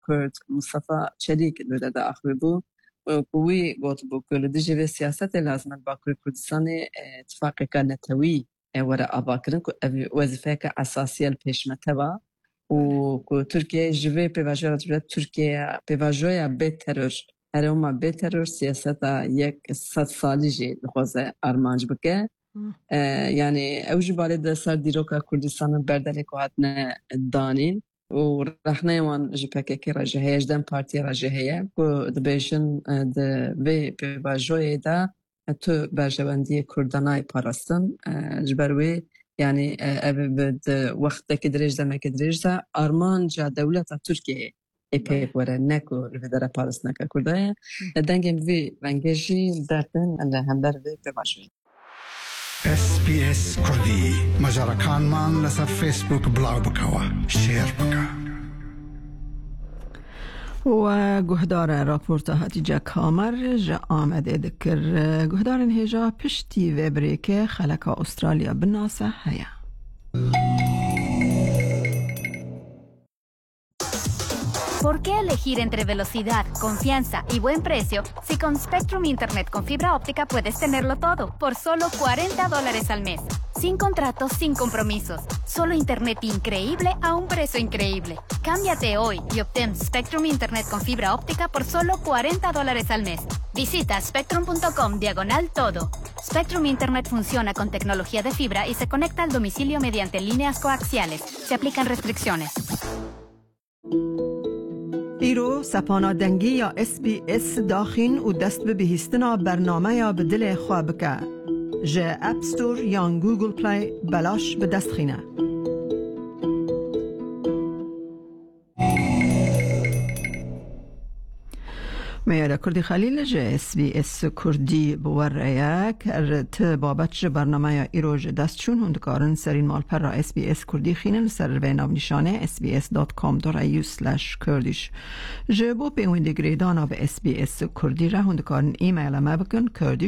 کرد مصطفى چلیک لده اخوی بو و قوی گوت بو که لده جوه سیاست لازم باکر کردستان اتفاق که نتوی وره آبا کرن که وظیفه که اساسی الپیشمته با و که ترکیه جوه پیواجوه ترکیه پیواجوه به ترور هرما به ترور سیاست 100 سالی جی خوزه ارمانج بکه يعني اوج بالد سر دیروکا کردستان بردلی که هاتن دانین و رخنه وان جی پککی رجهه اجدن پارتی رجهه که دبیشن ده به باجوی ده تو برجواندی کردانای پارستن جبروی يعني بد وقت كدريج زمان كدريج ده أرمان جا دولة تركيا إبهاق ورا نكو الفدرالية بارسنا كردايا دنجم في رنجشي دارتن أن هم در في باشوي SBS كردي مجرى كان مان لسر فيسبوك بلاو بكوا شير بكا و گهدار راپورت هاتیجا کامر جا آمده دکر گهدار هجا پشتی و بریک خلقا استرالیا بناسه هیا ¿Por qué elegir entre velocidad, confianza y buen precio si con Spectrum Internet con fibra óptica puedes tenerlo todo por solo $40 al mes? Sin contratos, sin compromisos. Solo Internet increíble a un precio increíble. Cámbiate hoy y obtén Spectrum Internet con fibra óptica por solo $40 al mes. Visita spectrum.com/todo. Spectrum Internet funciona con tecnología de fibra y se conecta al domicilio mediante líneas coaxiales. Se aplican restricciones. ایرو سپانا دنگی یا SBS داخین و دست به بهیستنا برنامه یا بدل خواب که جه اپ ستور یا گوگل پلی بلاش به دست خینه میاده کردی خلیل جه SBS کردی بوره کرد بابت جه برنامه یا ایرو جه دست چون هندکارن سرین مال پر را SBS کردی خینن سر به نام نشانه sbs.com.au/kurdish جه بو پیوند گریدانا به SBS کردی را هندکارن ایمیل ما بکن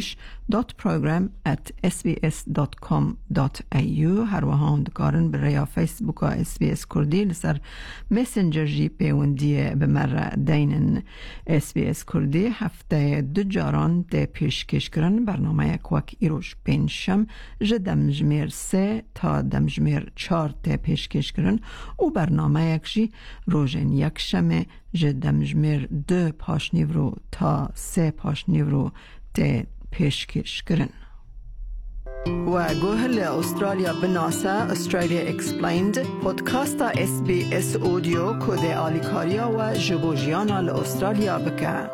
kurdish.program@sbs.com.au هر وها هندکارن برای فیسبوک SBS کردی لسر مسنجر جی پیوندی بمر دینن SBS کردی هفته 2 جاران ده پیشکش کرن برنامه کوک ایروش پنجشم جه دمجمیر 3 تا دمجمیر 4 ده پیشکش کرن و برنامه یکشی روژن یکشم جه دمجمیر 2 پاشنیورو تا 3 پاشنیورو ده پیشکش کرن و گوهل استرالیا بناسا Australia Explained پودکاستا SBS اودیو کده آلیکاریا و جبوجیانا لأسترالیا بکه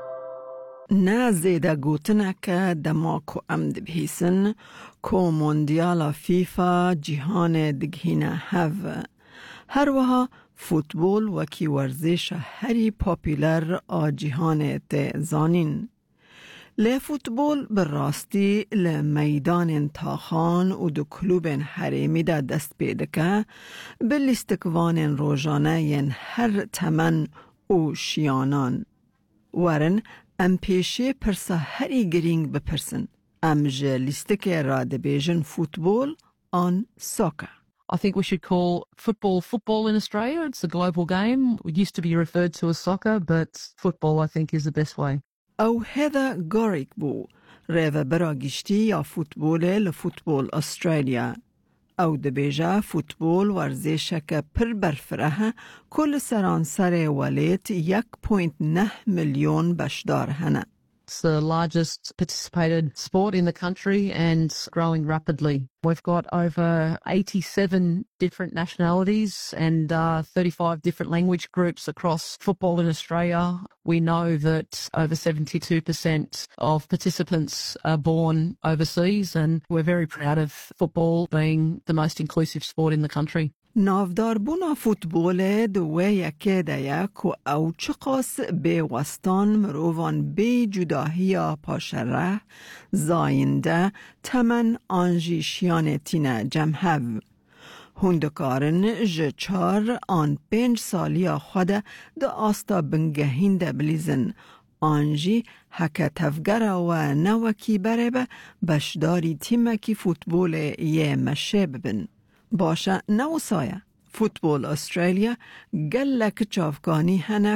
نه زیده گوتنه که دماکو امد بهیسن کو موندیالا فیفا جیهان دگهینه هف هر وها فوتبول و کی ورزش هری پاپیلر آ جیهان تزانین لی فوتبول براستی لی میدان انتاخان و دو کلوب حریمی دا دست پیده که بلیستکوان روزانه ین هر تمن و شیانان ورن ام پیشه پرسا هری گرینگ بپرسن ام جه لیستک را دبیجن فوتبول آن ساکر. I think we should call football in Australia. It's a global game. It used to be referred to as soccer, but football I think is the best way. او هذا غوريك بو ريفا براغشتي یا فوتبول لفوتبول استراليا او دبیجا فوتبول ورزشک پر برفره کل سرانسر ولیت 1.9 میلیون بشدار هنه. It's the largest participated sport in the country and growing rapidly. We've got over 87 different nationalities and 35 different language groups across football in Australia. We know that over 72% of participants are born overseas, and we're very proud of football being the most inclusive sport in the country. نافدار بونا فوتبول دوه یکی دیک و او چقاس به وستان مروان به جداهی پاشره زاینده تمن آنجی شیانتین جمهو هندکارن جچار آن 5 سالی خود ده آستا بنگهین ده بلیزن آنجی حکا تفگر و نوکی بره به بشداری تیمکی فوتبول یه مشه ببن باشه نو سایه فوتبول استرالیا گلک چافگانی هنه